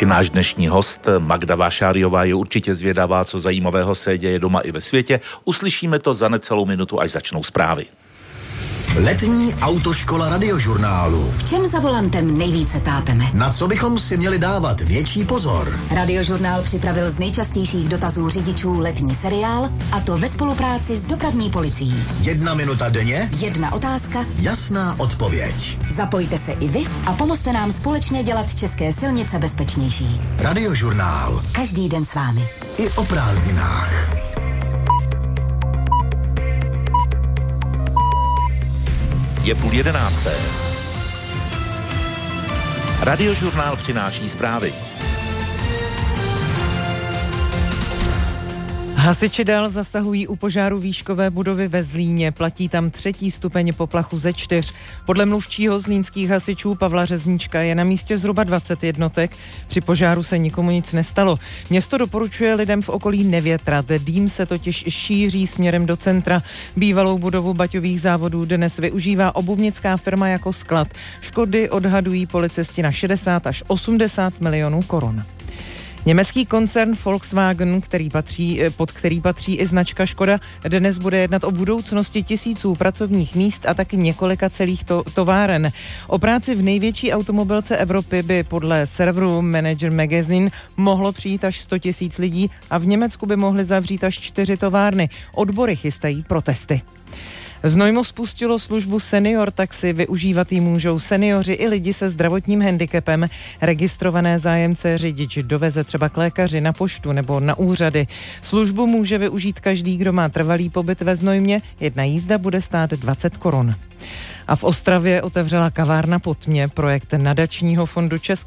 I náš dnešní host Magda Vášáriová je určitě zvědavá, co zajímavého se děje doma i ve světě. Uslyšíme to za necelou minutu, až začnou zprávy. Letní autoškola Radiožurnálu. V čem za volantem nejvíce tápeme? Na co bychom si měli dávat větší pozor? Radiožurnál připravil z nejčastějších dotazů řidičů letní seriál, a to ve spolupráci s dopravní policií. 1 minuta denně, 1 otázka, jasná odpověď. Zapojte se i vy a pomozte nám společně dělat české silnice bezpečnější. Radiožurnál. Každý den s vámi. I o prázdninách. Je 10:30. Radiožurnál přináší zprávy. Hasiči dál zasahují u požáru výškové budovy ve Zlíně. Platí tam 3. stupeň poplachu ze 4. Podle mluvčího zlínských hasičů Pavla Řezníčka je na místě zhruba 20 jednotek. Při požáru se nikomu nic nestalo. Město doporučuje lidem v okolí nevětrat. Dým se totiž šíří směrem do centra. Bývalou budovu baťových závodů dnes využívá obuvnická firma jako sklad. Škody odhadují policisti na 60 až 80 milionů korun. Německý koncern Volkswagen, pod který patří i značka Škoda, dnes bude jednat o budoucnosti tisíců pracovních míst a taky několika celých továren. O práci v největší automobilce Evropy by podle serveru Manager Magazine mohlo přijít až 100 000 lidí a v Německu by mohly zavřít až 4 továrny. Odbory chystají protesty. Znojmo spustilo službu Senior Taxi, využívat jí můžou seniori i lidi se zdravotním handicapem. Registrované zájemce řidič doveze třeba k lékaři, na poštu nebo na úřady. Službu může využít každý, kdo má trvalý pobyt ve Znojmě. 1 jízda bude stát 20 korun. A v Ostravě otevřela kavárna po tmě, projekt nadačního fondu České